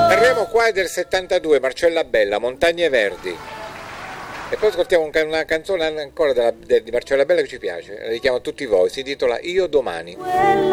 Sanremo qua è del 72, Marcella Bella, Montagne Verdi. E poi ascoltiamo una canzone ancora di Marcella Bella che ci piace, la richiamo a tutti voi, si intitola Io domani.